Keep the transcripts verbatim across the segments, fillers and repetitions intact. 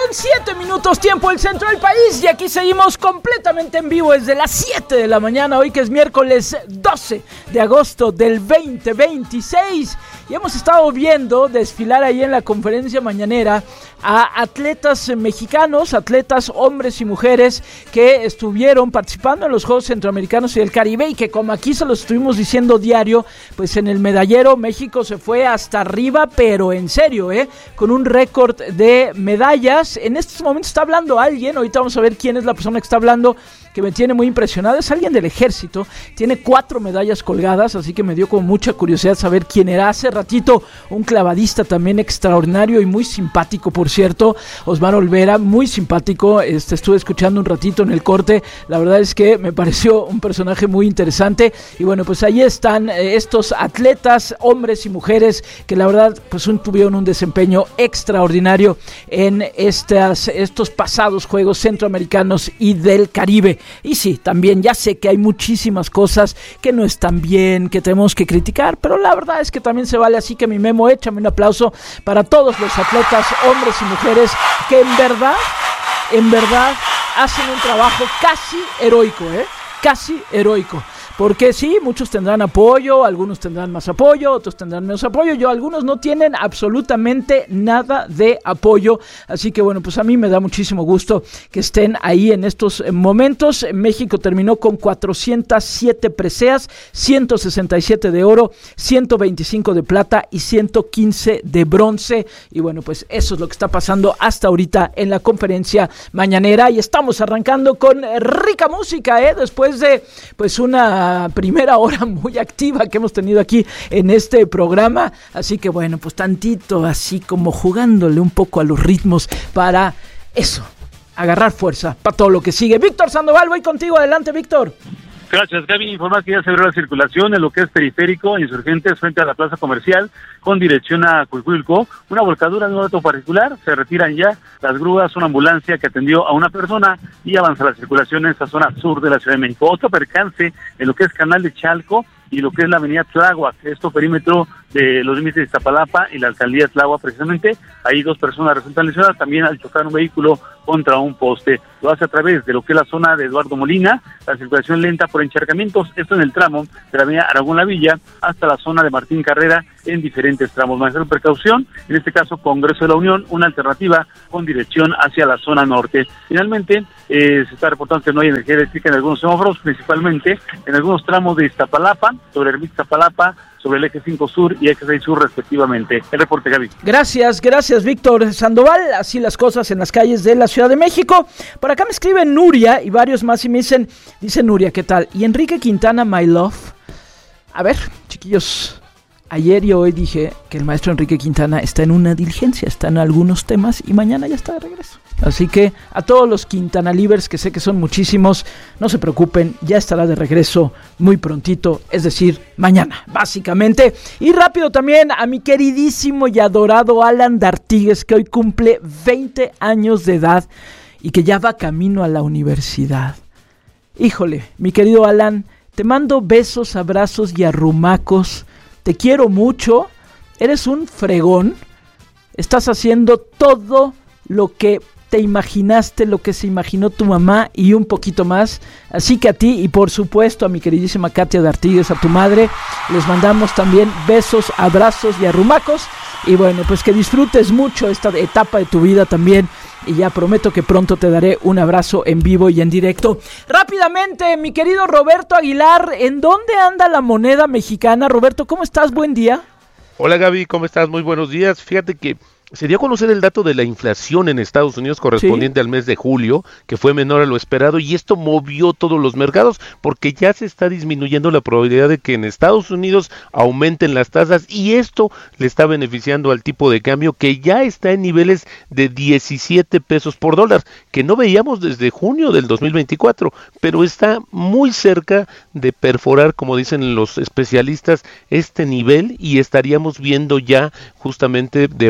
siete minutos tiempo el centro del país y aquí seguimos completamente en vivo desde las siete de la mañana, hoy que es miércoles doce de agosto del veinte veintiséis, y hemos estado viendo desfilar ahí en la conferencia mañanera a atletas mexicanos, atletas hombres y mujeres que estuvieron participando en los Juegos Centroamericanos y del Caribe, y que como aquí se los estuvimos diciendo diario, pues en el medallero México se fue hasta arriba, pero en serio, eh, con un récord de medallas. En estos momentos está hablando alguien, ahorita vamos a ver quién es la persona que está hablando, que me tiene muy impresionado, es alguien del ejército, tiene cuatro medallas colgadas, así que me dio como mucha curiosidad saber quién era. Hace ratito un clavadista también extraordinario y muy simpático, por cierto, Osmar Olvera, muy simpático, este, estuve escuchando un ratito en el corte, la verdad es que me pareció un personaje muy interesante, y bueno, pues ahí están eh, estos atletas, hombres y mujeres, que la verdad pues un, tuvieron un desempeño extraordinario en estas, estos pasados Juegos Centroamericanos y del Caribe. Y sí, también ya sé que hay muchísimas cosas que no están bien, que tenemos que criticar, pero la verdad es que también se vale, así que mi Memo, échame un aplauso para todos los atletas, hombres y mujeres, que en verdad, en verdad hacen un trabajo casi heroico, ¿eh? Casi heroico. Porque sí, muchos tendrán apoyo, algunos tendrán más apoyo, otros tendrán menos apoyo. Yo, algunos no tienen absolutamente nada de apoyo. Así que bueno, pues a mí me da muchísimo gusto que estén ahí en estos momentos. México terminó con cuatrocientas siete preseas, ciento sesenta y siete de oro, ciento veinticinco de plata y ciento quince de bronce. Y bueno, pues eso es lo que está pasando hasta ahorita en la conferencia mañanera. Y estamos arrancando con rica música, ¿eh? Después de pues una primera hora muy activa que hemos tenido aquí en este programa, así que bueno, pues tantito así como jugándole un poco a los ritmos para eso, agarrar fuerza para todo lo que sigue. Víctor Sandoval, voy contigo, adelante Víctor. Gracias, Gaby. Informar que ya se abrió la circulación en lo que es Periférico, Insurgentes, frente a la plaza comercial, con dirección a Cuicuilco. Una volcadura en un auto particular, se retiran ya las grúas, una ambulancia que atendió a una persona y avanza la circulación en esta zona sur de la Ciudad de México. Otro percance en lo que es Canal de Chalco y lo que es la avenida Tláhuac, esto perímetro de los límites de Iztapalapa y la alcaldía de Tláhuac precisamente. Ahí dos personas resultan lesionadas también al chocar un vehículo contra un poste. Lo hace a través de lo que es la zona de Eduardo Molina, la circulación lenta por encharcamientos, esto en el tramo de la avenida Aragón La Villa hasta la zona de Martín Carrera en diferentes tramos. Manejar precaución, en este caso Congreso de la Unión, una alternativa con dirección hacia la zona norte. Finalmente, eh, se está reportando que no hay energía eléctrica en algunos semáforos, principalmente en algunos tramos de Iztapalapa, sobre Ermita Iztapalapa, sobre el eje cinco sur y eje seis sur respectivamente. El reporte, Gaby. Gracias, gracias Víctor Sandoval. Así las cosas en las calles de la Ciudad de México. Por acá me escribe Nuria y varios más y me dicen, dice Nuria, ¿qué tal? Y Enrique Quintana, my love. A ver, chiquillos, ayer y hoy dije que el maestro Enrique Quintana está en una diligencia, está en algunos temas y mañana ya está de regreso. Así que a todos los Quintana Livers, que sé que son muchísimos, no se preocupen, ya estará de regreso muy prontito, es decir, mañana, básicamente. Y rápido también a mi queridísimo y adorado Alan D'Artigues, que hoy cumple veinte años de edad y que ya va camino a la universidad. Híjole, mi querido Alan, te mando besos, abrazos y arrumacos. Te quiero mucho, eres un fregón, estás haciendo todo lo que te imaginaste, lo que se imaginó tu mamá y un poquito más. Así que a ti y por supuesto a mi queridísima Katia D'Artigues, a tu madre, les mandamos también besos, abrazos y arrumacos. Y bueno, pues que disfrutes mucho esta etapa de tu vida también. Y ya prometo que pronto te daré un abrazo en vivo y en directo. Rápidamente, mi querido Roberto Aguilar, ¿en dónde anda la moneda mexicana? Roberto, ¿cómo estás? Buen día. Hola Gaby, ¿cómo estás? Muy buenos días. Fíjate que se dio a conocer el dato de la inflación en Estados Unidos correspondiente ¿Sí? al mes de julio, que fue menor a lo esperado, y esto movió todos los mercados, porque ya se está disminuyendo la probabilidad de que en Estados Unidos aumenten las tasas, y esto le está beneficiando al tipo de cambio, que ya está en niveles de diecisiete pesos por dólar, que no veíamos desde junio del dos mil veinticuatro, pero está muy cerca de perforar, como dicen los especialistas, este nivel, y estaríamos viendo ya justamente debajo de los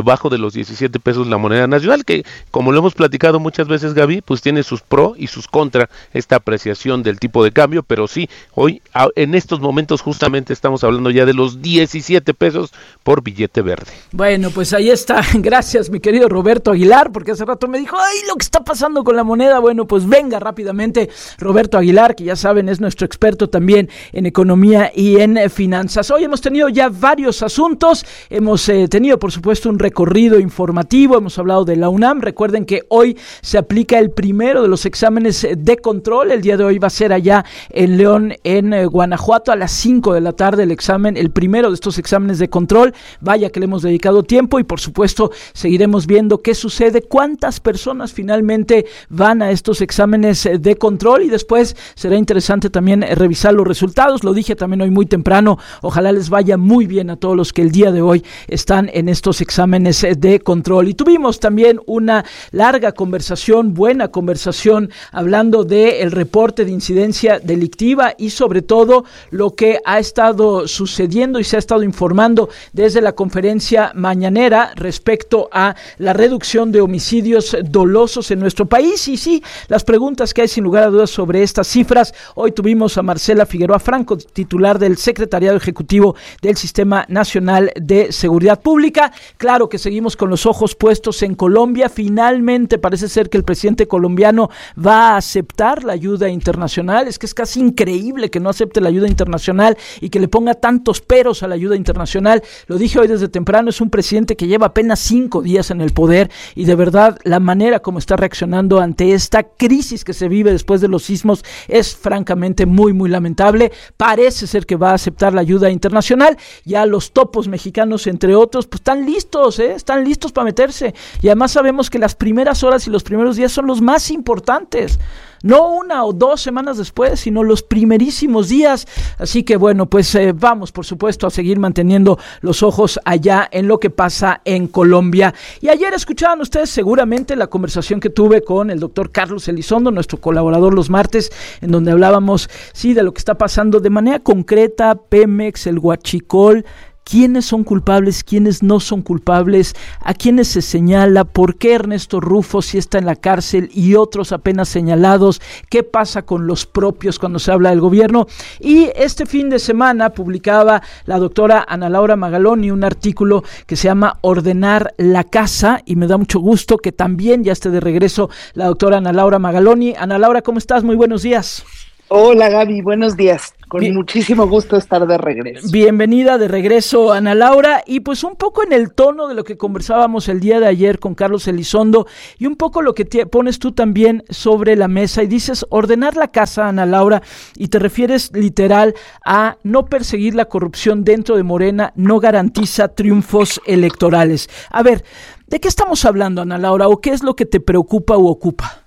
los diecisiete pesos la moneda nacional, que como lo hemos platicado muchas veces, Gaby, pues tiene sus pro y sus contra esta apreciación del tipo de cambio, pero sí, hoy a, en estos momentos justamente estamos hablando ya de los diecisiete pesos por billete verde. Bueno, pues ahí está, gracias mi querido Roberto Aguilar, porque hace rato me dijo, ay, lo que está pasando con la moneda. Bueno, pues venga rápidamente Roberto Aguilar, que ya saben es nuestro experto también en economía y en eh, finanzas. Hoy hemos tenido ya varios asuntos, hemos eh, tenido por supuesto un recorrido informativo, hemos hablado de la UNAM. Recuerden que hoy se aplica el primero de los exámenes de control, el día de hoy va a ser allá en León, en eh, Guanajuato, a las cinco de la tarde el examen, el primero de estos exámenes de control. Vaya que le hemos dedicado tiempo y por supuesto seguiremos viendo qué sucede, cuántas personas finalmente van a estos exámenes de control, y después será interesante también revisar los resultados. Lo dije también hoy muy temprano, ojalá les vaya muy bien a todos los que el día de hoy están en estos exámenes de control. Y tuvimos también una larga conversación, buena conversación, hablando del reporte de incidencia delictiva y sobre todo lo que ha estado sucediendo y se ha estado informando desde la conferencia mañanera respecto a la reducción de homicidios dolosos en nuestro país. Y sí, las preguntas que hay sin lugar a dudas sobre estas cifras. Hoy tuvimos a Marcela Figueroa Franco, titular del Secretariado Ejecutivo del Sistema Nacional de Seguridad Pública. Claro que seguimos con los ojos puestos en Colombia. Finalmente parece ser que el presidente colombiano va a aceptar la ayuda internacional. Es que es casi increíble que no acepte la ayuda internacional y que le ponga tantos peros a la ayuda internacional. Lo dije hoy desde temprano, es un presidente que lleva apenas cinco días en el poder y de verdad la manera como está reaccionando ante esta crisis que se vive después de los sismos es francamente muy muy lamentable. Parece ser que va a aceptar la ayuda internacional. Ya los topos mexicanos, entre otros, pues están listos, ¿eh? están listos para meterse, y además sabemos que las primeras horas y los primeros días son los más importantes. No una o dos semanas después, sino los primerísimos días. Así que bueno, pues eh, vamos por supuesto a seguir manteniendo los ojos allá en lo que pasa en Colombia. Y ayer escuchaban ustedes seguramente la conversación que tuve con el doctor Carlos Elizondo, nuestro colaborador los martes, en donde hablábamos sí de lo que está pasando de manera concreta, Pemex, el huachicol. ¿Quiénes son culpables? ¿Quiénes no son culpables? ¿A quiénes se señala? ¿Por qué Ernesto Rufo sí está en la cárcel y otros apenas señalados? ¿Qué pasa con los propios cuando se habla del gobierno? Y este fin de semana publicaba la doctora Ana Laura Magaloni un artículo que se llama Ordenar la Casa, y me da mucho gusto que también ya esté de regreso la doctora Ana Laura Magaloni. Ana Laura, ¿cómo estás? Muy buenos días. Hola Gaby, buenos días. Con Bien. muchísimo gusto estar de regreso. Bienvenida de regreso, Ana Laura, y pues un poco en el tono de lo que conversábamos el día de ayer con Carlos Elizondo, y un poco lo que te pones tú también sobre la mesa, y dices ordenar la casa, Ana Laura, y te refieres literal a no perseguir la corrupción dentro de Morena, no garantiza triunfos electorales. A ver, ¿de qué estamos hablando, Ana Laura, o qué es lo que te preocupa u ocupa?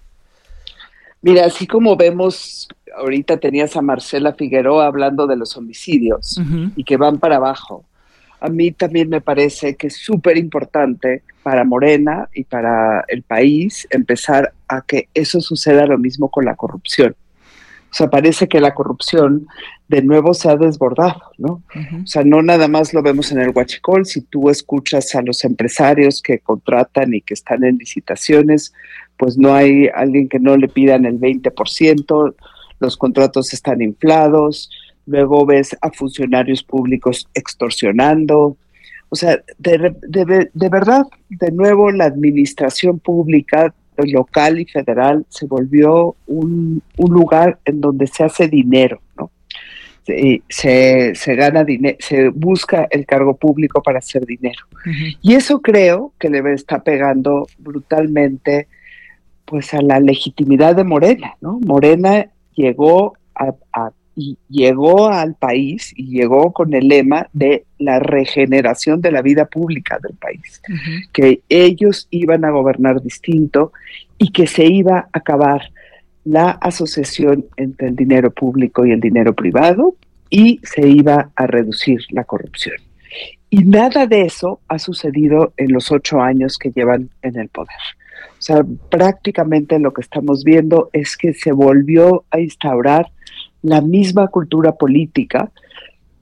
Mira, así como vemos, ahorita tenías a Marcela Figueroa hablando de los homicidios uh-huh. y que van para abajo. A mí también me parece que es súper importante para Morena y para el país empezar a que eso suceda lo mismo con la corrupción. O sea, parece que la corrupción de nuevo se ha desbordado, ¿no? Uh-huh. O sea, no nada más lo vemos en el huachicol. Si tú escuchas a los empresarios que contratan y que están en licitaciones, pues no hay alguien que no le pidan el veinte por ciento, los contratos están inflados, luego ves a funcionarios públicos extorsionando. O sea, de, de, de verdad, de nuevo la administración pública local y federal se volvió un, un lugar en donde se hace dinero, ¿no? Se, se, se gana dinero, se busca el cargo público para hacer dinero. Uh-huh. Y eso creo que le está pegando brutalmente pues a la legitimidad de Morena, ¿no? Morena llegó a, a y llegó al país y llegó con el lema de la regeneración de la vida pública del país, uh-huh. que ellos iban a gobernar distinto y que se iba a acabar la asociación entre el dinero público y el dinero privado y se iba a reducir la corrupción. Y nada de eso ha sucedido en los ocho años que llevan en el poder. O sea, prácticamente lo que estamos viendo es que se volvió a instaurar la misma cultura política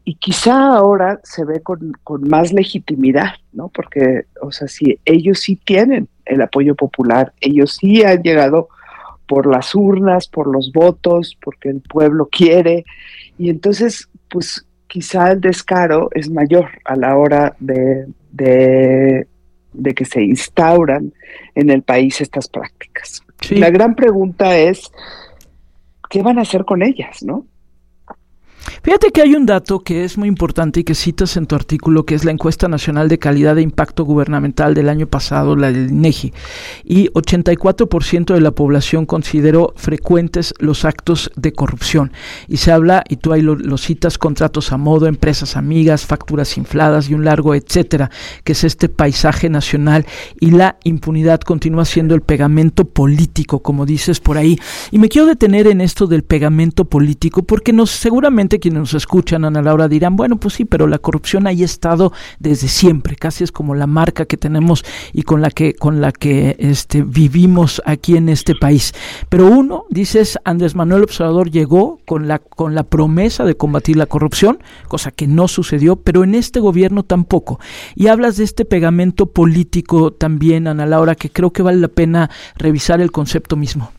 y quizá ahora se ve con, con más legitimidad, ¿no? Porque, o sea, si ellos sí tienen el apoyo popular, ellos sí han llegado por las urnas, por los votos, porque el pueblo quiere, y entonces, pues, quizá el descaro es mayor a la hora de, de, de que se instauran en el país estas prácticas. Sí. La gran pregunta es, ¿qué van a hacer con ellas, no? Fíjate que hay un dato que es muy importante y que citas en tu artículo, que es la encuesta nacional de calidad de impacto gubernamental del año pasado, la del INEGI, y ochenta y cuatro por ciento de la población consideró frecuentes los actos de corrupción, y se habla, y tú ahí lo, lo citas, contratos a modo, empresas amigas, facturas infladas y un largo etcétera, que es este paisaje nacional, y la impunidad continúa siendo el pegamento político, como dices por ahí. Y me quiero detener en esto del pegamento político, porque nos seguramente quienes nos escuchan, Ana Laura, dirán, bueno, pues sí, pero la corrupción ahí ha estado desde siempre, casi es como la marca que tenemos y con la que con la que este vivimos aquí en este país. Pero uno, dices, Andrés Manuel López Obrador llegó con la con la promesa de combatir la corrupción, cosa que no sucedió, pero en este gobierno tampoco. Y hablas de este pegamento político también, Ana Laura, que creo que vale la pena revisar el concepto mismo.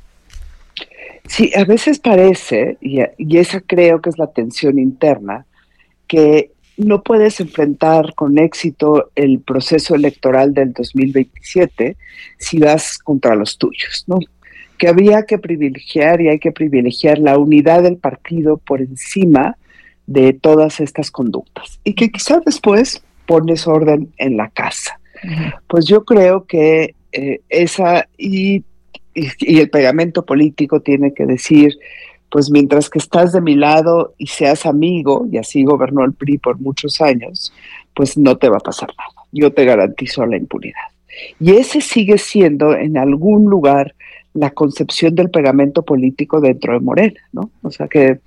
Sí, a veces parece, y, y esa creo que es la tensión interna, que no puedes enfrentar con éxito el proceso electoral del dos mil veintisiete si vas contra los tuyos, ¿no? Que había que privilegiar y hay que privilegiar la unidad del partido por encima de todas estas conductas. Y que quizás después pones orden en la casa. Uh-huh. Pues yo creo que eh, esa... y y el pegamento político tiene que decir, pues mientras que estás de mi lado y seas amigo, y así gobernó el P R I por muchos años, pues no te va a pasar nada. Yo te garantizo la impunidad. Y ese sigue siendo en algún lugar la concepción del pegamento político dentro de Morena, ¿no? O sea, que,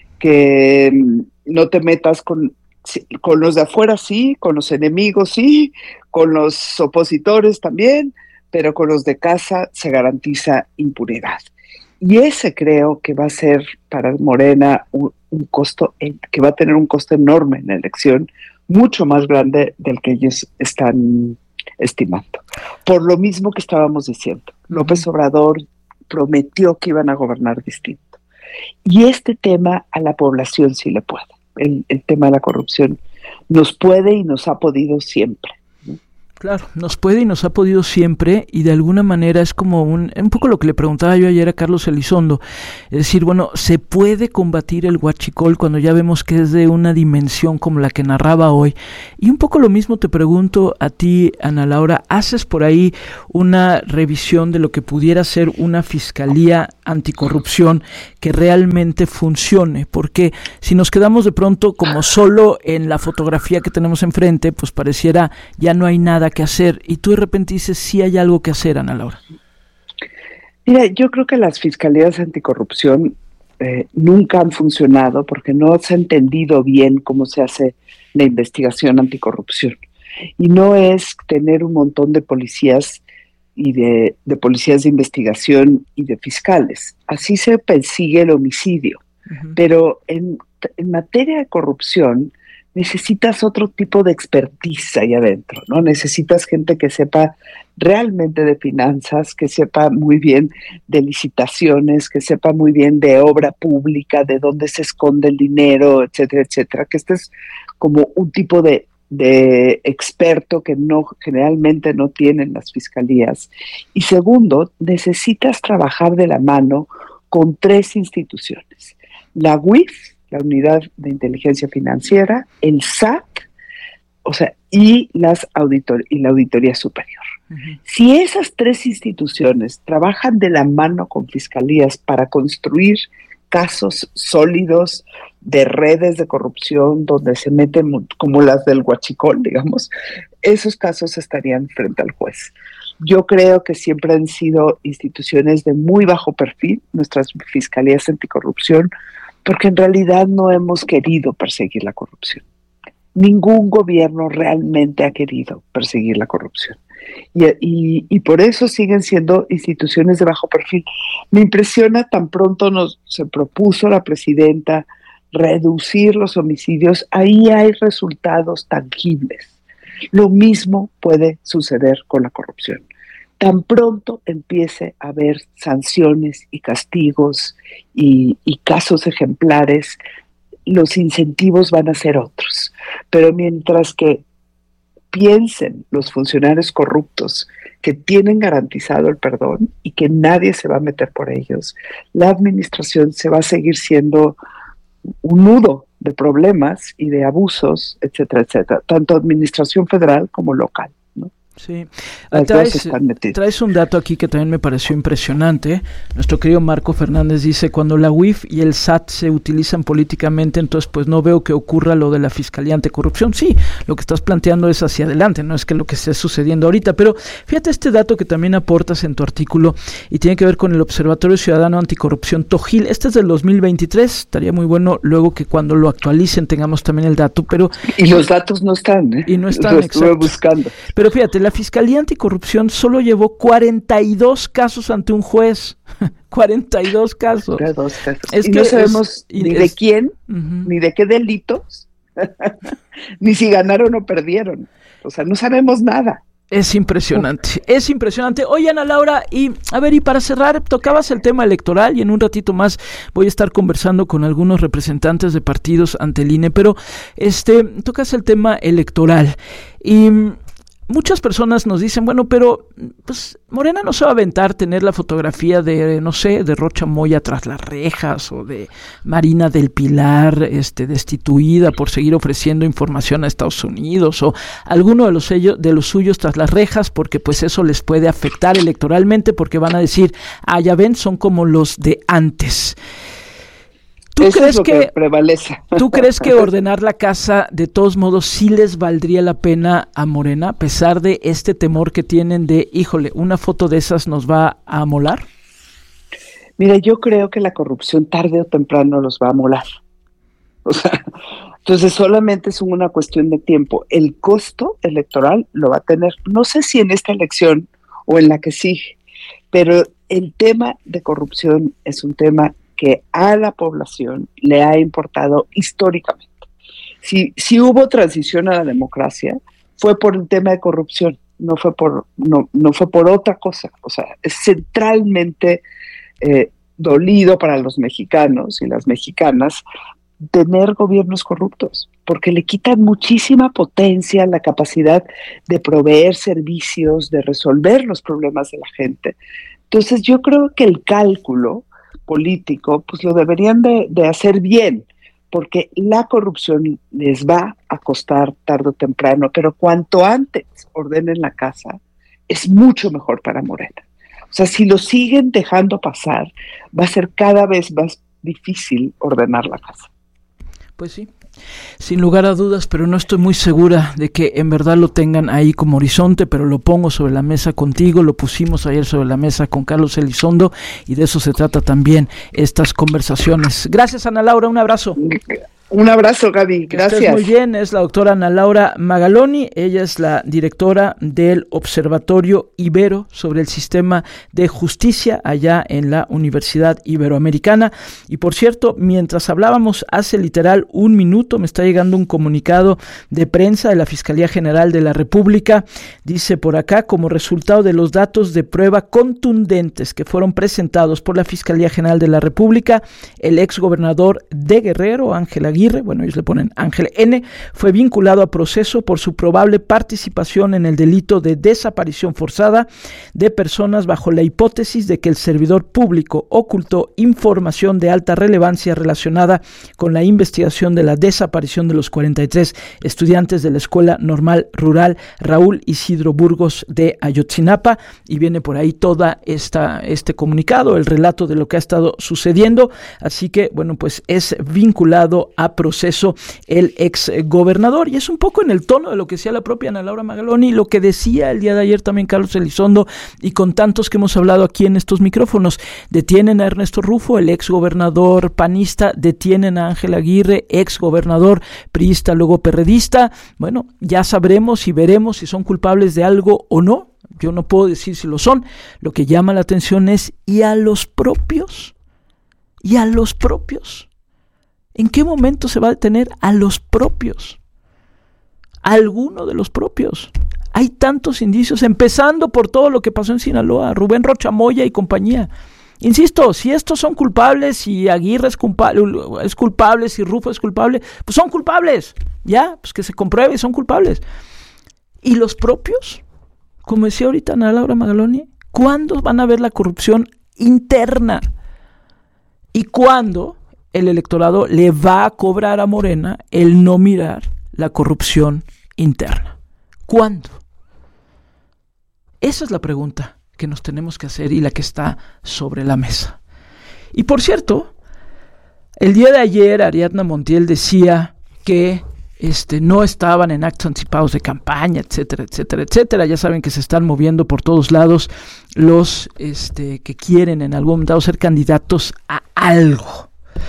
que no te metas con, con los de afuera, sí, con los enemigos, sí, con los opositores también, pero con los de casa se garantiza impunidad. Y ese creo que va a ser para Morena un, un costo, que va a tener un costo enorme en la elección, mucho más grande del que ellos están estimando. Por lo mismo que estábamos diciendo, López Obrador prometió que iban a gobernar distinto. Y este tema a la población sí le puede. El, el tema de la corrupción nos puede y nos ha podido siempre. Claro, nos puede y nos ha podido siempre, y de alguna manera es como un, un poco lo que le preguntaba yo ayer a Carlos Elizondo, es decir, bueno, ¿se puede combatir el huachicol cuando ya vemos que es de una dimensión como la que narraba hoy? Y un poco lo mismo te pregunto a ti, Ana Laura, ¿haces por ahí una revisión de lo que pudiera ser una fiscalía anticorrupción que realmente funcione? Porque si nos quedamos de pronto como solo en la fotografía que tenemos enfrente, pues pareciera ya no hay nada que hacer, y tú de repente dices, sí hay algo que hacer, Ana Laura. Mira, yo creo que las fiscalías anticorrupción eh, nunca han funcionado porque no se ha entendido bien cómo se hace la investigación anticorrupción. Y no es tener un montón de policías y de, de policías de investigación y de fiscales. Así se persigue el homicidio. Uh-huh. Pero en, en materia de corrupción necesitas otro tipo de expertise ahí adentro, ¿no? Necesitas gente que sepa realmente de finanzas, que sepa muy bien de licitaciones, que sepa muy bien de obra pública, de dónde se esconde el dinero, etcétera, etcétera. Que este es como un tipo de, de experto que no generalmente no tienen las fiscalías. Y segundo, necesitas trabajar de la mano con tres instituciones. La U I F, la Unidad de Inteligencia Financiera, el S A T, o sea, y, las auditor- y la Auditoría Superior. Uh-huh. Si esas tres instituciones trabajan de la mano con fiscalías para construir casos sólidos de redes de corrupción donde se meten como las del huachicol, digamos, esos casos estarían frente al juez. Yo creo que siempre han sido instituciones de muy bajo perfil, nuestras fiscalías anticorrupción, porque en realidad no hemos querido perseguir la corrupción. Ningún gobierno realmente ha querido perseguir la corrupción. Y, y, y por eso siguen siendo instituciones de bajo perfil. Me impresiona, tan pronto nos se propuso la presidenta reducir los homicidios, ahí hay resultados tangibles. Lo mismo puede suceder con la corrupción. Tan pronto empiece a haber sanciones y castigos y, y casos ejemplares, los incentivos van a ser otros. Pero mientras que piensen los funcionarios corruptos que tienen garantizado el perdón y que nadie se va a meter por ellos, la administración se va a seguir siendo un nudo de problemas y de abusos, etcétera, etcétera, tanto administración federal como local, ¿no? Sí, traes, traes un dato aquí que también me pareció impresionante. Nuestro querido Marco Fernández dice, cuando la U I F y el S A T se utilizan políticamente, entonces pues no veo que ocurra lo de la Fiscalía Anticorrupción. Sí, lo que estás planteando es hacia adelante, no es que lo que esté sucediendo ahorita, pero fíjate este dato que también aportas en tu artículo y tiene que ver con el Observatorio Ciudadano Anticorrupción TOJIL. Este es del dos mil veintitrés, estaría muy bueno luego que cuando lo actualicen tengamos también el dato, pero... Y los datos no están, ¿eh? Y no están, lo estuve exacto. buscando. Pero fíjate, la Fiscalía Anticorrupción solo llevó cuarenta y dos casos ante un juez. cuarenta y dos casos. cuarenta y dos casos. Es y que no sabemos es, ni es, de quién, uh-huh. ni de qué delitos, ni si ganaron o perdieron. O sea, no sabemos nada. Es impresionante, es impresionante. Oye, Ana Laura, y a ver, y para cerrar, tocabas el tema electoral y en un ratito más voy a estar conversando con algunos representantes de partidos ante el I N E, pero este, tocas el tema electoral y muchas personas nos dicen, bueno, pero pues Morena no se va a aventar tener la fotografía de, no sé, de Rocha Moya tras las rejas o de Marina del Pilar este, destituida por seguir ofreciendo información a Estados Unidos o alguno de los, sellos, de los suyos tras las rejas, porque pues eso les puede afectar electoralmente porque van a decir, ah, ya ven, son como los de antes. ¿Tú Eso crees es lo que, que prevalece? ¿Tú crees que ordenar la casa de todos modos sí les valdría la pena a Morena, a pesar de este temor que tienen de, híjole, una foto de esas nos va a amolar? Mira, yo creo que la corrupción tarde o temprano los va a amolar. O sea, entonces solamente es una cuestión de tiempo. El costo electoral lo va a tener, no sé si en esta elección o en la que sigue, pero el tema de corrupción es un tema que a la población le ha importado históricamente. Si, si hubo transición a la democracia, fue por el tema de corrupción, no fue por, no, no fue por otra cosa. O sea, es centralmente eh, dolido para los mexicanos y las mexicanas tener gobiernos corruptos, porque le quitan muchísima potencia, la capacidad de proveer servicios, de resolver los problemas de la gente. Entonces yo creo que el cálculo político, pues lo deberían de, de hacer bien, porque la corrupción les va a costar tarde o temprano, pero cuanto antes ordenen la casa, es mucho mejor para Morena. O sea, si lo siguen dejando pasar, va a ser cada vez más difícil ordenar la casa. Pues sí, sin lugar a dudas, pero no estoy muy segura de que en verdad lo tengan ahí como horizonte, pero lo pongo sobre la mesa contigo, lo pusimos ayer sobre la mesa con Carlos Elizondo y de eso se trata también estas conversaciones. Gracias, Ana Laura, un abrazo. Un abrazo, Gaby, gracias. Estés muy bien, es la doctora Ana Laura Magaloni, ella es la directora del Observatorio Ibero sobre el sistema de justicia allá en la Universidad Iberoamericana. Y por cierto, mientras hablábamos hace literal un minuto, me está llegando un comunicado de prensa de la Fiscalía General de la República. Dice por acá, como resultado de los datos de prueba contundentes que fueron presentados por la Fiscalía General de la República, el exgobernador de Guerrero, Ángel Aguirre, bueno, ellos le ponen Ángel N., fue vinculado a proceso por su probable participación en el delito de desaparición forzada de personas bajo la hipótesis de que el servidor público ocultó información de alta relevancia relacionada con la investigación de la desaparición de los cuarenta y tres estudiantes de la Escuela Normal Rural Raúl Isidro Burgos de Ayotzinapa, y viene por ahí toda esta este comunicado, el relato de lo que ha estado sucediendo, así que, bueno, pues es vinculado a proceso el ex gobernador, y es un poco en el tono de lo que decía la propia Ana Laura Magaloni, lo que decía el día de ayer también Carlos Elizondo, y con tantos que hemos hablado aquí en estos micrófonos. Detienen a Ernesto Rufo, el ex gobernador panista, detienen a Ángel Aguirre, ex gobernador priista, luego perredista. Bueno, ya sabremos y veremos si son culpables de algo o no. Yo no puedo decir si lo son. Lo que llama la atención es, ¿y a los propios? ¿Y a los propios? ¿En qué momento se va a detener a los propios? A alguno de los propios. Hay tantos indicios, empezando por todo lo que pasó en Sinaloa, Rubén Rocha Moya y compañía. Insisto, si estos son culpables, si Aguirre es culpable, es culpable, si Rufo es culpable, pues son culpables, ya, pues que se compruebe y son culpables. ¿Y los propios? Como decía ahorita Ana Laura Magaloni, ¿cuándo van a ver la corrupción interna? ¿Y cuándo el electorado le va a cobrar a Morena el no mirar la corrupción interna? ¿Cuándo? Esa es la pregunta que nos tenemos que hacer y la que está sobre la mesa. Y por cierto, el día de ayer Ariadna Montiel decía que este, no estaban en actos anticipados de campaña, etcétera, etcétera, etcétera. Ya saben que se están moviendo por todos lados los este, que quieren en algún momento ser candidatos a algo.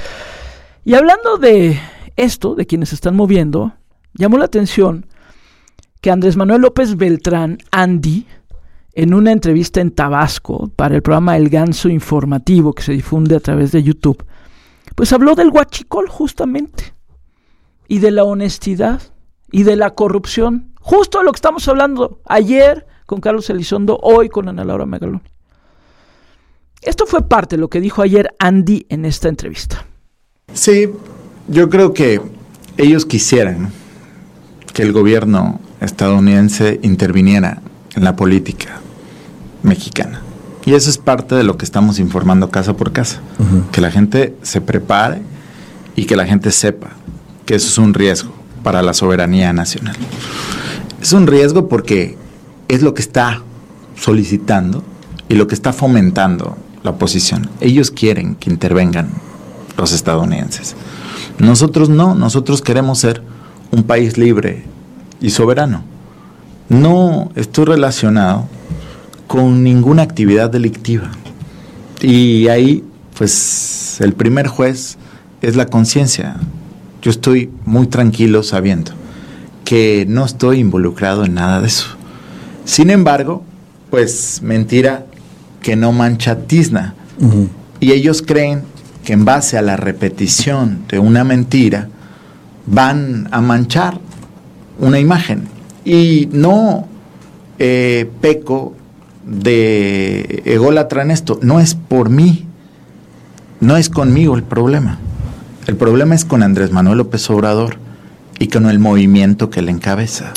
Y hablando de esto, de quienes se están moviendo, llamó la atención que Andrés Manuel López Beltrán, Andy, en una entrevista en Tabasco para el programa El Ganso Informativo que se difunde a través de YouTube, pues habló del huachicol justamente, y de la honestidad, y de la corrupción, justo de lo que estamos hablando ayer con Carlos Elizondo, hoy con Ana Laura Magaloni. Esto fue parte de lo que dijo ayer Andy en esta entrevista. Sí, yo creo que ellos quisieran que el gobierno estadounidense interviniera en la política mexicana. Y eso es parte de lo que estamos informando casa por casa. Uh-huh. Que la gente se prepare y que la gente sepa que eso es un riesgo para la soberanía nacional. Es un riesgo porque es lo que está solicitando y lo que está fomentando la oposición. Ellos quieren que intervengan los estadounidenses. Nosotros no, nosotros queremos ser un país libre y soberano. No estoy relacionado con ninguna actividad delictiva. Y ahí, pues, el primer juez es la conciencia. Yo estoy muy tranquilo sabiendo que no estoy involucrado en nada de eso. Sin embargo, pues, mentira que no mancha tizna. Uh-huh. Y ellos creen que en base a la repetición de una mentira van a manchar una imagen. Y no eh, peco de ególatra en esto. No es por mí, no es conmigo el problema. El problema es con Andrés Manuel López Obrador y con el movimiento que le encabeza.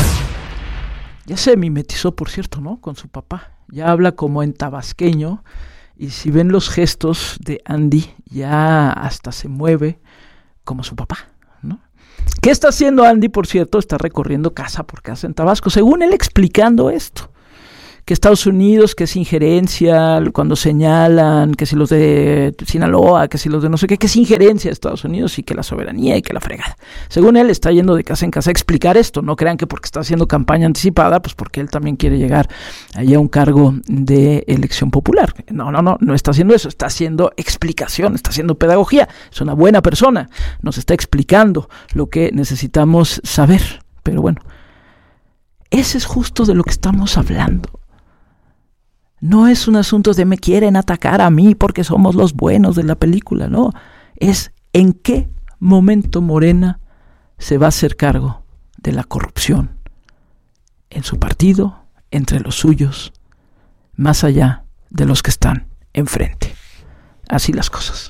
Ya se mimetizó, por cierto, ¿no? Con su papá. Ya habla como en tabasqueño. Y si ven los gestos de Andy, ya hasta se mueve como su papá, ¿no? ¿Qué está haciendo Andy, por cierto? Está recorriendo casa por casa en Tabasco, según él explicando esto. Que Estados Unidos, que es injerencia, cuando señalan que si los de Sinaloa, que si los de no sé qué, que es injerencia de Estados Unidos y que la soberanía y que la fregada. Según él, está yendo de casa en casa a explicar esto. No crean que porque está haciendo campaña anticipada, pues porque él también quiere llegar ahí a un cargo de elección popular. No, no, no, no está haciendo eso. Está haciendo explicación, está haciendo pedagogía. Es una buena persona. Nos está explicando lo que necesitamos saber. Pero bueno, ese es justo de lo que estamos hablando. No es un asunto de me quieren atacar a mí porque somos los buenos de la película, no. Es en qué momento Morena se va a hacer cargo de la corrupción en su partido, entre los suyos, más allá de los que están enfrente. Así las cosas.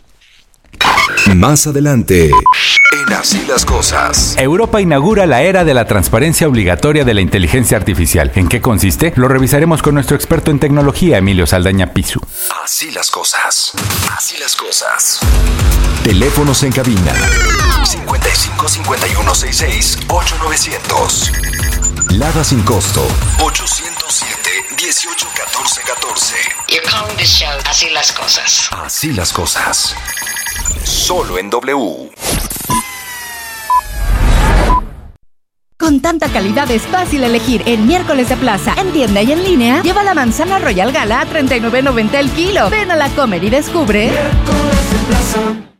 Más adelante, en Así las Cosas. Europa inaugura la era de la transparencia obligatoria de la inteligencia artificial. ¿En qué consiste? Lo revisaremos con nuestro experto en tecnología, Emilio Saldaña Pisu. Así las cosas. Así las cosas. Teléfonos en cabina. cincuenta y cinco, cincuenta y uno, sesenta y seis, ocho novecientos. Lada sin costo. ochocientos siete, dieciocho, catorce, catorce. You're calling this show Así las Cosas. Así las cosas. Solo en W. Con tanta calidad es fácil elegir. En miércoles de plaza, en tienda y en línea, lleva la manzana Royal Gala a treinta y nueve noventa el kilo. Ven a la Comer y descubre.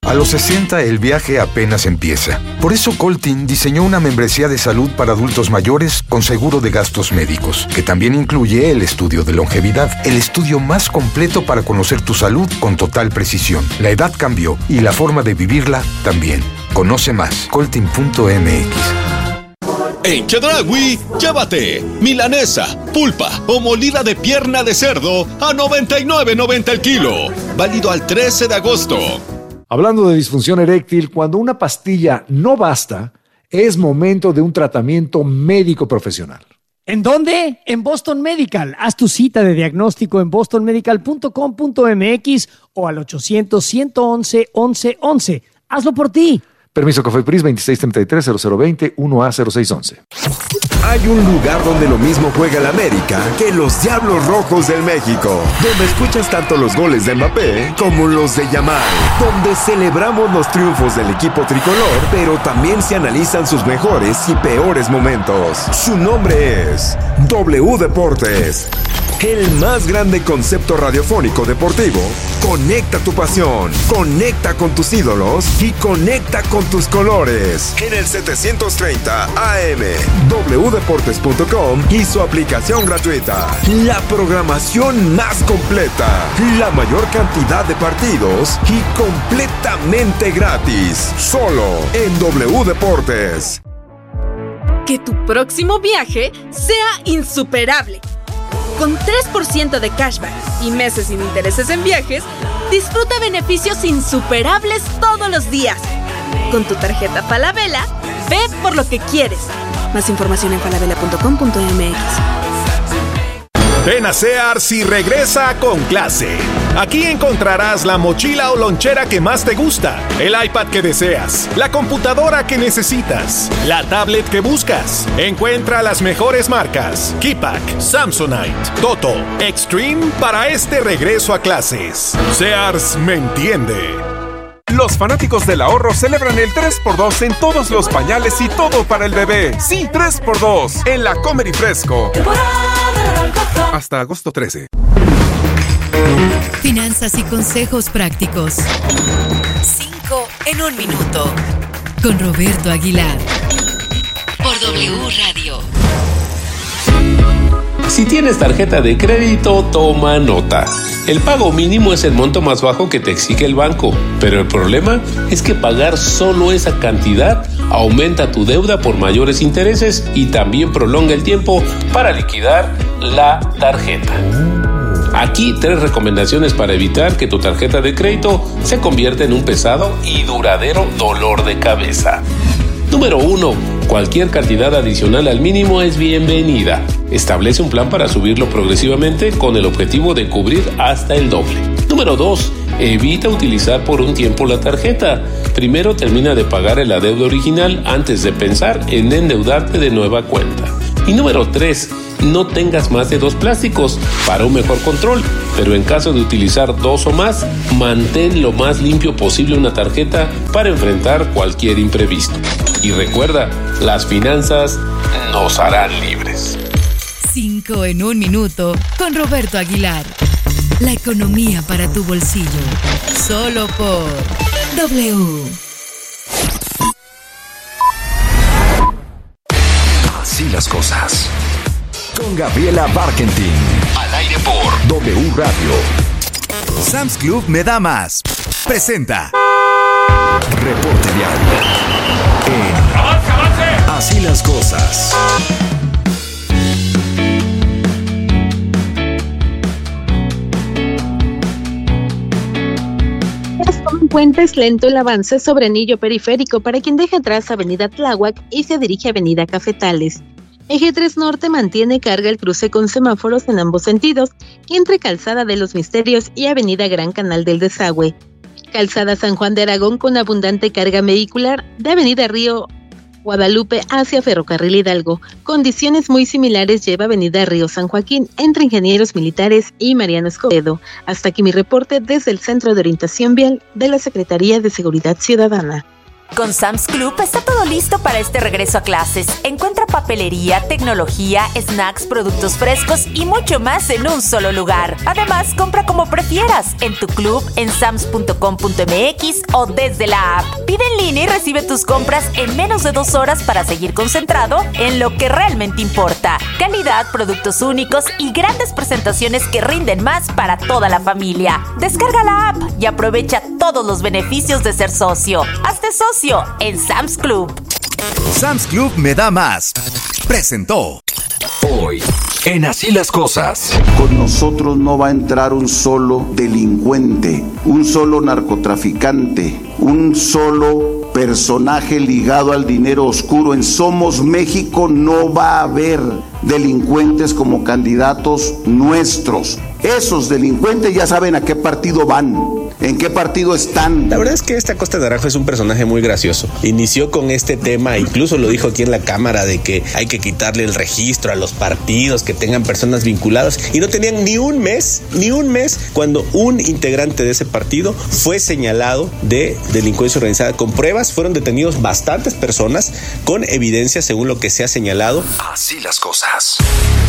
A los sesenta el viaje apenas empieza. Por eso Coltin diseñó una membresía de salud para adultos mayores con seguro de gastos médicos, que también incluye el estudio de longevidad, el estudio más completo para conocer tu salud con total precisión. La edad cambió y la forma de vivirla también. Conoce más, coltin punto m x. En Chedraui, llévate milanesa, pulpa o molida de pierna de cerdo a noventa y nueve noventa el kilo. Válido al trece de agosto. Hablando de disfunción eréctil, cuando una pastilla no basta, es momento de un tratamiento médico profesional. ¿En dónde? En Boston Medical. Haz tu cita de diagnóstico en boston medical punto com punto m x o al ochocientos, ciento once, once, once. Hazlo por ti. Permiso COFEPRIS veintiséis treinta y tres, cero cero veinte, uno A cero seis once. Hay un lugar donde lo mismo juega el América que los Diablos Rojos del México, donde escuchas tanto los goles de Mbappé como los de Yamal, donde celebramos los triunfos del equipo tricolor, pero también se analizan sus mejores y peores momentos. Su nombre es W Deportes. El más grande concepto radiofónico deportivo. Conecta tu pasión, conecta con tus ídolos y conecta con tus colores. En el setecientos treinta A M, w deportes punto com y su aplicación gratuita. La programación más completa, la mayor cantidad de partidos y completamente gratis. Solo en W Deportes. Que tu próximo viaje sea insuperable. Con tres por ciento de cashback y meses sin intereses en viajes, disfruta beneficios insuperables todos los días. Con tu tarjeta Falabella, ve por lo que quieres. Más información en falabella punto com punto m x. Ven a Sears y regresa con clase. Aquí encontrarás la mochila o lonchera que más te gusta, el iPad que deseas, la computadora que necesitas, la tablet que buscas. Encuentra las mejores marcas: Keypack, Samsonite, Toto, Extreme para este regreso a clases. Sears me entiende. Los fanáticos del ahorro celebran el tres por dos en todos los pañales y todo para el bebé. Sí, tres por dos en la Comer y Fresco. Hasta agosto trece. Finanzas y consejos prácticos. Cinco en un minuto. Con Roberto Aguilar. Por W Radio. Si tienes tarjeta de crédito, toma nota. El pago mínimo es el monto más bajo que te exige el banco, pero el problema es que pagar solo esa cantidad aumenta tu deuda por mayores intereses y también prolonga el tiempo para liquidar la tarjeta. Aquí tres recomendaciones para evitar que tu tarjeta de crédito se convierta en un pesado y duradero dolor de cabeza. Número uno. Cualquier cantidad adicional al mínimo es bienvenida. Establece un plan para subirlo progresivamente con el objetivo de cubrir hasta el doble. Número dos. Evita utilizar por un tiempo la tarjeta. Primero termina de pagar el adeudo original antes de pensar en endeudarte de nueva cuenta. Y número tres. No tengas más de dos plásticos para un mejor control, pero en caso de utilizar dos o más, mantén lo más limpio posible una tarjeta para enfrentar cualquier imprevisto. Y recuerda, las finanzas nos harán libres. Cinco en un minuto con Roberto Aguilar. La economía para tu bolsillo. Solo por W. Así las cosas. Con Gabriela Barkentin. Al aire por W Radio. Sam's Club me da más. Presenta. Reporte diario. En ¡Avance, avance! Así las cosas. Puente es lento el avance sobre anillo periférico para quien deja atrás Avenida Tláhuac y se dirige a Avenida Cafetales. Eje tres Norte mantiene carga el cruce con semáforos en ambos sentidos, entre Calzada de los Misterios y Avenida Gran Canal del Desagüe. Calzada San Juan de Aragón con abundante carga vehicular de Avenida Río Guadalupe hacia Ferrocarril Hidalgo. Condiciones muy similares lleva Avenida Río San Joaquín entre Ingenieros Militares y Mariano Escobedo. Hasta aquí mi reporte desde el Centro de Orientación Vial de la Secretaría de Seguridad Ciudadana. Con Sam's Club está todo listo para este regreso a clases. Encuentra papelería, tecnología, snacks, productos frescos y mucho más en un solo lugar. Además, compra como prefieras, en tu club, en sams punto com punto m x o desde la app. Pide en línea y recibe tus compras en menos de dos horas para seguir concentrado en lo que realmente importa. Calidad, productos únicos y grandes presentaciones que rinden más para toda la familia. Descarga la app y aprovecha todos los beneficios de ser socio. Hazte socio en Sam's Club. Sam's Club me da más. Presentó. Hoy, en Así las Cosas. Con nosotros no va a entrar un solo delincuente, un solo narcotraficante, un solo personaje ligado al dinero oscuro. En Somos México no va a haber delincuentes como candidatos nuestros. Esos delincuentes ya saben a qué partido van, en qué partido están. La verdad es que esta Costa Naranjo es un personaje muy gracioso. Inició con este tema, incluso lo dijo aquí en la Cámara, de que hay que quitarle el registro a los partidos que tengan personas vinculadas, y no tenían ni un mes, ni un mes cuando un integrante de ese partido fue señalado de delincuencia organizada. Con pruebas fueron detenidos bastantes personas con evidencia según lo que se ha señalado. Así las cosas.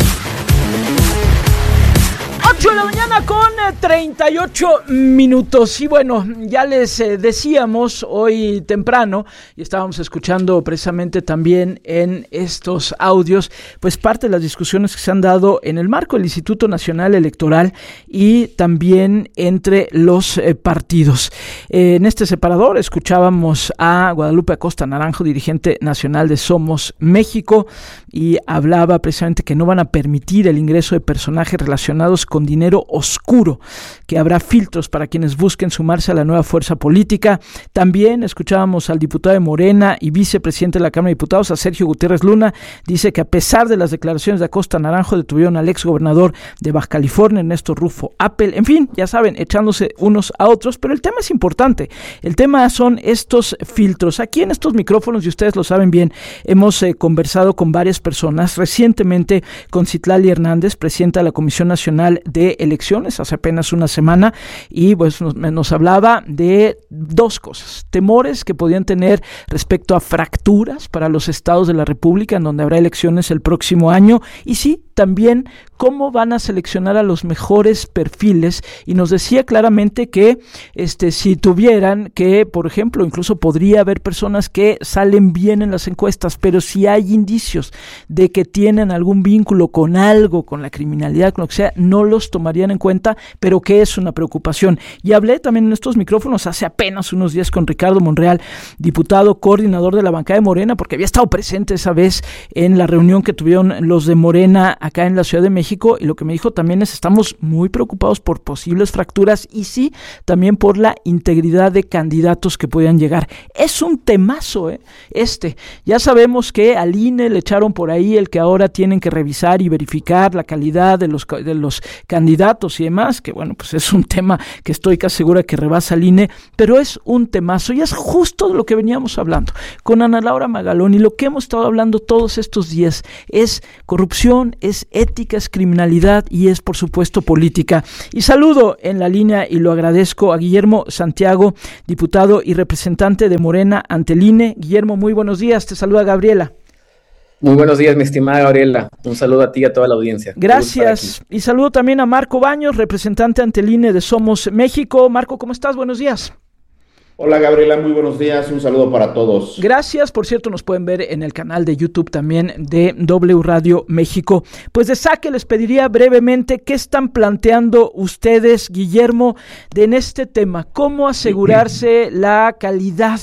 ocho de la mañana con treinta y ocho minutos. Y bueno, ya les eh, decíamos hoy temprano, y estábamos escuchando precisamente también en estos audios, pues parte de las discusiones que se han dado en el marco del Instituto Nacional Electoral y también entre los eh, partidos. Eh, en este separador escuchábamos a Guadalupe Acosta Naranjo, dirigente nacional de Somos México, y hablaba precisamente que no van a permitir el ingreso de personajes relacionados con dinero oscuro, que habrá filtros para quienes busquen sumarse a la nueva fuerza política. También escuchábamos al diputado de Morena y vicepresidente de la Cámara de Diputados, a Sergio Gutiérrez Luna. Dice que a pesar de las declaraciones de Acosta Naranjo, detuvieron al ex gobernador de Baja California, Ernesto Rufo Appel. En fin, ya saben, echándose unos a otros, pero el tema es importante. El tema son estos filtros. Aquí en estos micrófonos, y ustedes lo saben bien, hemos eh, conversado con varias personas, recientemente con Citlali Hernández, presidenta de la Comisión Nacional de Elecciones, hace apenas una semana, y pues nos, nos hablaba de dos cosas: temores que podían tener respecto a fracturas para los estados de la República, en donde habrá elecciones el próximo año, y sí, también cómo van a seleccionar a los mejores perfiles, y nos decía claramente que este, si tuvieran que, por ejemplo, incluso podría haber personas que salen bien en las encuestas, pero si hay indicios de que tienen algún vínculo con algo, con la criminalidad, con lo que sea, no los tomarían en cuenta, pero que es una preocupación. Y hablé también en estos micrófonos hace apenas unos días con Ricardo Monreal, diputado coordinador de la bancada de Morena, porque había estado presente esa vez en la reunión que tuvieron los de Morena acá en la Ciudad de México, y lo que me dijo también es: estamos muy preocupados por posibles fracturas y sí, también por la integridad de candidatos que puedan llegar. Es un temazo, ¿eh? Este, ya sabemos que al I N E le echaron por ahí el que ahora tienen que revisar y verificar la calidad de los, de los candidatos y demás, que bueno, pues es un tema que estoy casi segura que rebasa al I N E, pero es un temazo, y es justo de lo que veníamos hablando con Ana Laura Magalón, y lo que hemos estado hablando todos estos días es corrupción, es ética, es criminalidad y es por supuesto política. Y saludo en la línea, y lo agradezco, a Guillermo Santiago, diputado y representante de Morena ante el I N E. Guillermo, muy buenos días, te saluda Gabriela. Muy buenos días, mi estimada Gabriela. Un saludo a ti y a toda la audiencia. Gracias. Y saludo también a Marco Baños, representante ante el I N E de Somos México. Marco, ¿cómo estás? Buenos días. Hola Gabriela, muy buenos días, un saludo para todos. Gracias, por cierto, nos pueden ver en el canal de YouTube también de W Radio México. Pues de saque les pediría brevemente qué están planteando ustedes, Guillermo, de en este tema, cómo asegurarse la calidad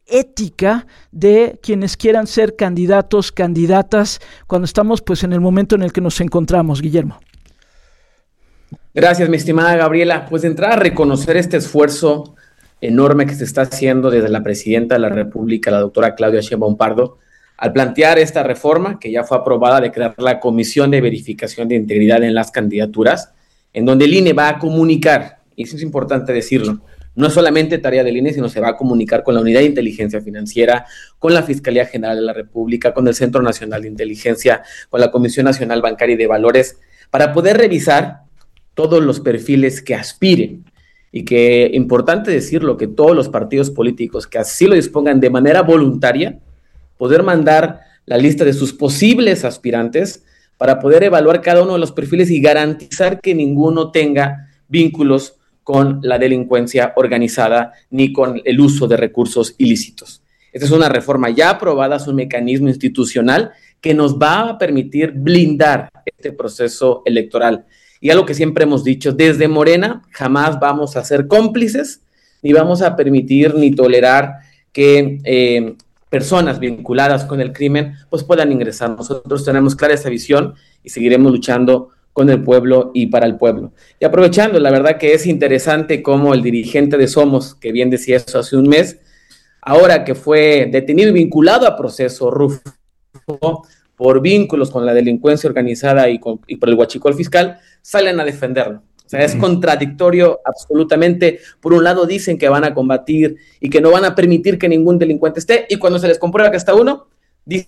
ética de quienes quieran ser candidatos, candidatas, cuando estamos pues en el momento en el que nos encontramos, Guillermo. Gracias, mi estimada Gabriela. Pues de entrada, reconocer este esfuerzo enorme que se está haciendo desde la presidenta de la República, la doctora Claudia Sheinbaum Pardo, al plantear esta reforma que ya fue aprobada de crear la Comisión de Verificación de Integridad en las Candidaturas, en donde el I N E va a comunicar, y eso es importante decirlo, no es solamente tarea del I N E, sino se va a comunicar con la Unidad de Inteligencia Financiera, con la Fiscalía General de la República, con el Centro Nacional de Inteligencia, con la Comisión Nacional Bancaria y de Valores, para poder revisar todos los perfiles que aspiren. y que, importante decirlo, que todos los partidos políticos que así lo dispongan de manera voluntaria, poder mandar la lista de sus posibles aspirantes para poder evaluar cada uno de los perfiles y garantizar que ninguno tenga vínculos con la delincuencia organizada ni con el uso de recursos ilícitos. Esta es una reforma ya aprobada, es un mecanismo institucional que nos va a permitir blindar este proceso electoral. Y algo que siempre hemos dicho, desde Morena jamás vamos a ser cómplices, ni vamos a permitir ni tolerar que eh, personas vinculadas con el crimen pues puedan ingresar. Nosotros tenemos clara esa visión y seguiremos luchando con el pueblo y para el pueblo. Y aprovechando, la verdad que es interesante cómo el dirigente de Somos, que bien decía eso hace un mes, ahora que fue detenido y vinculado a proceso, Rufo, por vínculos con la delincuencia organizada y, con, y por el huachicol fiscal, salen a defenderlo. O sea, es contradictorio absolutamente. Por un lado dicen que van a combatir y que no van a permitir que ningún delincuente esté, y cuando se les comprueba que está uno, dicen...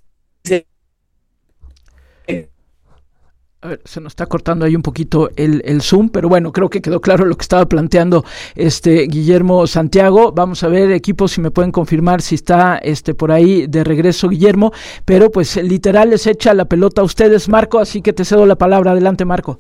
A ver, se nos está cortando ahí un poquito el, el Zoom, pero bueno, creo que quedó claro lo que estaba planteando este Guillermo Santiago. Vamos a ver, equipos, si me pueden confirmar si está este por ahí de regreso Guillermo, pero pues literal les echa la pelota a ustedes, Marco, así que te cedo la palabra. Adelante, Marco.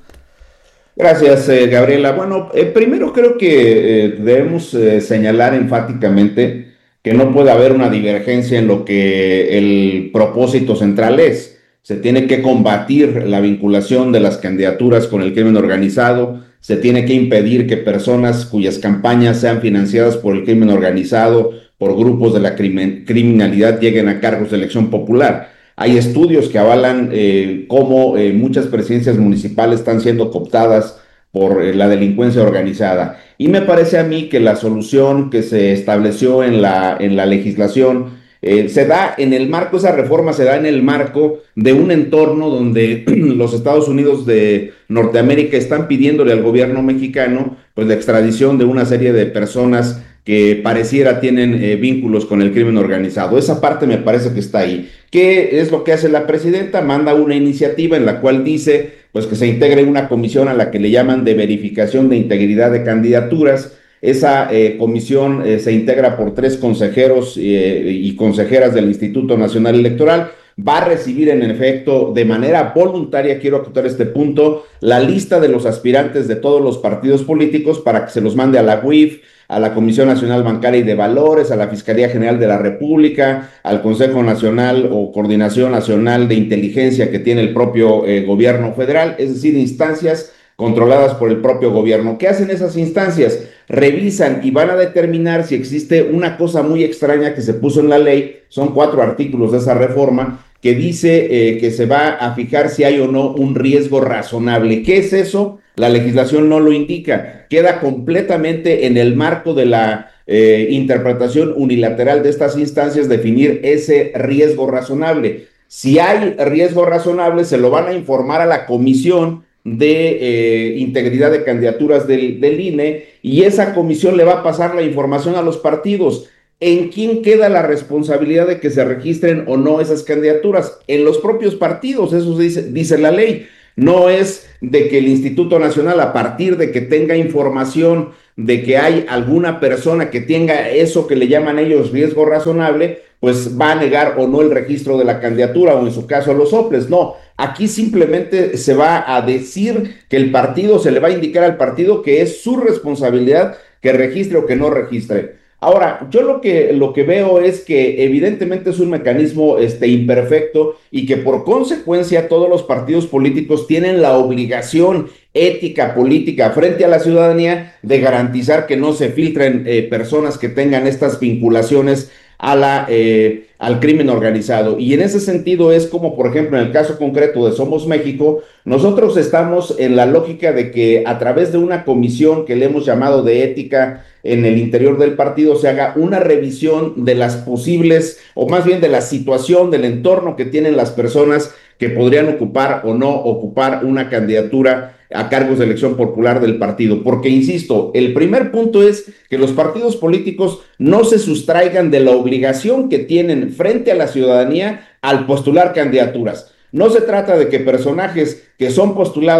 Gracias, eh, Gabriela. Bueno, eh, primero creo que eh, debemos eh, señalar enfáticamente que no puede haber una divergencia en lo que el propósito central es. Se tiene que combatir la vinculación de las candidaturas con el crimen organizado, se tiene que impedir que personas cuyas campañas sean financiadas por el crimen organizado, por grupos de la crimen, criminalidad, lleguen a cargos de elección popular. Hay estudios que avalan eh, cómo eh, muchas presidencias municipales están siendo cooptadas por eh, la delincuencia organizada. Y me parece a mí que la solución que se estableció en la, en la legislación Eh, se da en el marco, esa reforma se da en el marco de un entorno donde los Estados Unidos de Norteamérica están pidiéndole al gobierno mexicano pues la extradición de una serie de personas que pareciera tienen eh, vínculos con el crimen organizado. Esa parte me parece que está ahí. ¿Qué es lo que hace la presidenta? Manda una iniciativa en la cual dice pues que se integre una comisión a la que le llaman de verificación de integridad de candidaturas. Esa eh, comisión eh, se integra por tres consejeros eh, y consejeras del Instituto Nacional Electoral. Va a recibir en efecto de manera voluntaria, quiero acotar este punto, la lista de los aspirantes de todos los partidos políticos para que se los mande a la U I F, a la Comisión Nacional Bancaria y de Valores, a la Fiscalía General de la República, al Consejo Nacional o Coordinación Nacional de Inteligencia que tiene el propio eh, gobierno federal, es decir, instancias controladas por el propio gobierno. ¿Qué hacen esas instancias? Revisan y van a determinar si existe una cosa muy extraña que se puso en la ley, son cuatro artículos de esa reforma, que dice eh, que se va a fijar si hay o no un riesgo razonable. ¿Qué es eso? La legislación no lo indica, queda completamente en el marco de la eh, interpretación unilateral de estas instancias definir ese riesgo razonable. Si hay riesgo razonable, se lo van a informar a la comisión de eh, integridad de candidaturas del, del I N E, y esa comisión le va a pasar la información a los partidos. ¿En quién queda la responsabilidad de que se registren o no esas candidaturas? En los propios partidos, eso dice, dice la ley. No es de que el Instituto Nacional, a partir de que tenga información de que hay alguna persona que tenga eso que le llaman ellos riesgo razonable, pues va a negar o no el registro de la candidatura, o en su caso los soples. No, aquí simplemente se va a decir que el partido, se le va a indicar al partido que es su responsabilidad que registre o que no registre. Ahora, yo lo que, lo que veo es que evidentemente es un mecanismo este, imperfecto, y que por consecuencia todos los partidos políticos tienen la obligación ética política frente a la ciudadanía de garantizar que no se filtren eh, personas que tengan estas vinculaciones a la, eh, al crimen organizado. Y en ese sentido es como, por ejemplo, en el caso concreto de Somos México, nosotros estamos en la lógica de que a través de una comisión que le hemos llamado de ética en el interior del partido se haga una revisión de las posibles, o más bien de la situación, del entorno que tienen las personas que podrían ocupar o no ocupar una candidatura a cargos de elección popular del partido. Porque, insisto, el primer punto es que los partidos políticos no se sustraigan de la obligación que tienen frente a la ciudadanía al postular candidaturas. No se trata de que personajes que son postulados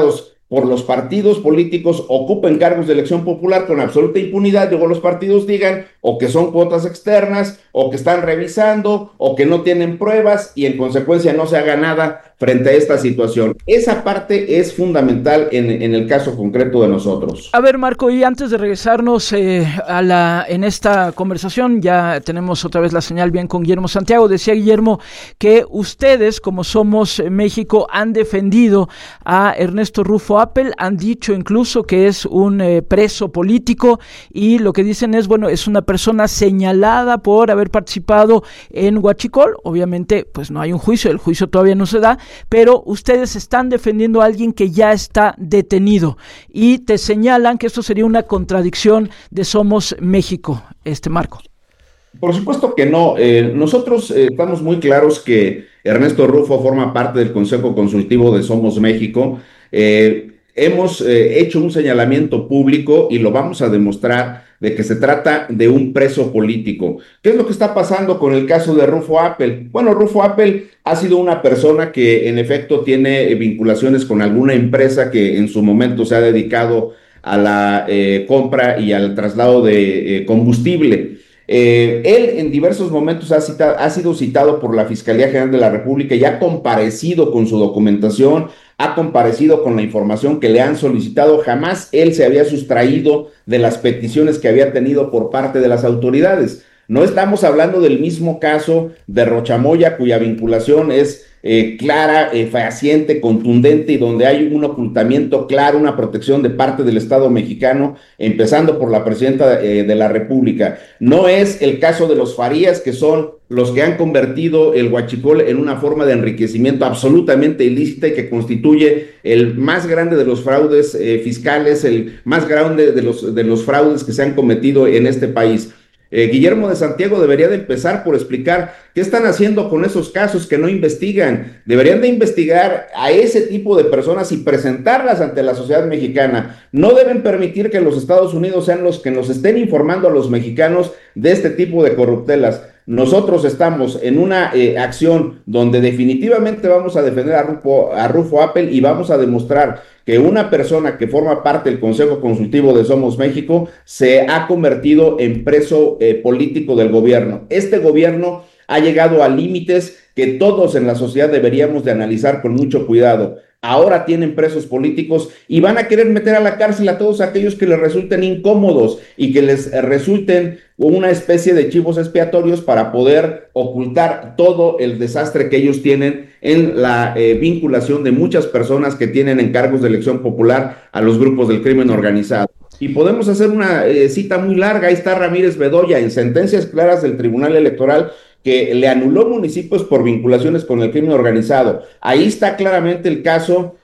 por los partidos políticos ocupen cargos de elección popular con absoluta impunidad, luego los partidos digan o que son cuotas externas, o que están revisando, o que no tienen pruebas, y en consecuencia no se haga nada frente a esta situación. Esa parte es fundamental en, en el caso concreto de nosotros. A ver, Marco, y antes de regresarnos eh, a la en esta conversación, ya tenemos otra vez la señal bien con Guillermo Santiago. Decía Guillermo que ustedes, como Somos México, han defendido a Ernesto Rufo Appel, han dicho incluso que es un eh, preso político, y lo que dicen es, bueno, es una persona señalada por haber participado en Huachicol. Obviamente, pues no hay un juicio, el juicio todavía no se da, pero ustedes están defendiendo a alguien que ya está detenido, y te señalan que esto sería una contradicción de Somos México, este Marco. Por supuesto que no. Eh, nosotros eh, estamos muy claros que Ernesto Rufo forma parte del Consejo Consultivo de Somos México. Eh, hemos eh, hecho un señalamiento público y lo vamos a demostrar de que se trata de un preso político. ¿Qué es lo que está pasando con el caso de Rufo Appel? Bueno, Rufo Appel ha sido una persona que en efecto tiene eh, vinculaciones con alguna empresa que en su momento se ha dedicado a la eh, compra y al traslado de eh, combustible. Eh, él en diversos momentos ha, citado, ha sido citado por la Fiscalía General de la República y ha comparecido con su documentación, ha comparecido con la información que le han solicitado. Jamás él se había sustraído de las peticiones que había tenido por parte de las autoridades. No estamos hablando del mismo caso de Rochamoya, cuya vinculación es eh, clara, eh, fehaciente, contundente, y donde hay un ocultamiento claro, una protección de parte del Estado mexicano, empezando por la presidenta eh, de la República. No es el caso de los Farías, que son los que han convertido el huachicol en una forma de enriquecimiento absolutamente ilícita y que constituye el más grande de los fraudes eh, fiscales, el más grande de los, de los fraudes que se han cometido en este país. Eh, Guillermo de Santiago debería de empezar por explicar qué están haciendo con esos casos que no investigan. Deberían de investigar a ese tipo de personas y presentarlas ante la sociedad mexicana. No deben permitir que los Estados Unidos sean los que nos estén informando a los mexicanos de este tipo de corruptelas. Nosotros estamos en una eh, acción donde definitivamente vamos a defender a Rufo, a Rufo Appel, y vamos a demostrar que una persona que forma parte del Consejo Consultivo de Somos México se ha convertido en preso eh, político del gobierno. Este gobierno ha llegado a límites que todos en la sociedad deberíamos de analizar con mucho cuidado. Ahora tienen presos políticos y van a querer meter a la cárcel a todos aquellos que les resulten incómodos y que les resulten una especie de chivos expiatorios para poder ocultar todo el desastre que ellos tienen en la eh, vinculación de muchas personas que tienen encargos de elección popular a los grupos del crimen organizado. Y podemos hacer una eh, cita muy larga. Ahí está Ramírez Bedoya en sentencias claras del Tribunal Electoral, que le anuló municipios por vinculaciones con el crimen organizado. Ahí está claramente el caso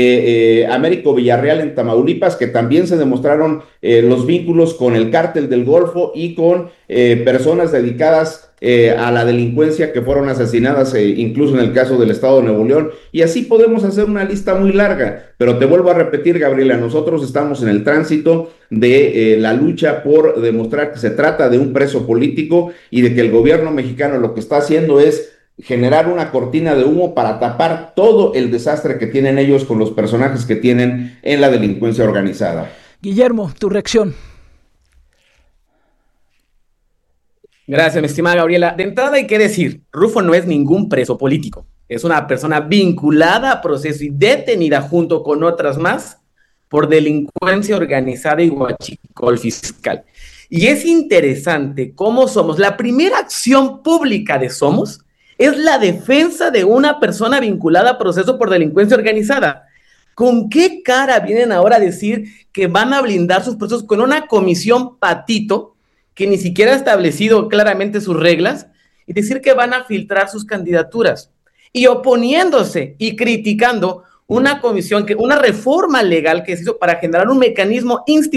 de eh, Américo Villarreal en Tamaulipas, que también se demostraron eh, los vínculos con el cártel del Golfo y con eh, personas dedicadas eh, a la delincuencia que fueron asesinadas, eh, incluso en el caso del Estado de Nuevo León. Y así podemos hacer una lista muy larga. Pero te vuelvo a repetir, Gabriela, nosotros estamos en el tránsito de eh, la lucha por demostrar que se trata de un preso político y de que el gobierno mexicano lo que está haciendo es generar una cortina de humo para tapar todo el desastre que tienen ellos con los personajes que tienen en la delincuencia organizada. Guillermo, tu reacción. Gracias, mi estimada Gabriela. De entrada hay que decir, Rufo no es ningún preso político. Es una persona vinculada a proceso y detenida junto con otras más por delincuencia organizada y huachicol fiscal. Y es interesante cómo Somos, la primera acción pública de Somos es la defensa de una persona vinculada a proceso por delincuencia organizada. ¿Con qué cara vienen ahora a decir que van a blindar sus procesos con una comisión patito que ni siquiera ha establecido claramente sus reglas y decir que van a filtrar sus candidaturas? Y oponiéndose y criticando una comisión, que una reforma legal que se hizo para generar un mecanismo institucional